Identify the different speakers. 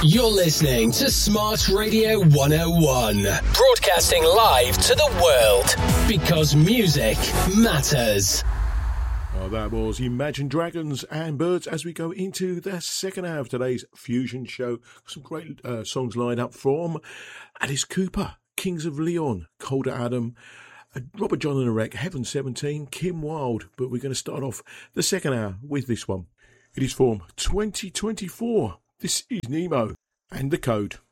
Speaker 1: You're listening to Smart Radio 101, broadcasting live to the world because music matters.
Speaker 2: Oh, that was Imagine Dragons and Birds as we go into the second hour of today's Fusion show. Some great songs lined up from Alice Cooper, Kings of Leon, Calder Adam, Robert John and the Wreck, Heaven 17, Kim Wilde. But we're going to start off the second hour with this one. It is from 2024. This is Nemo and The Code.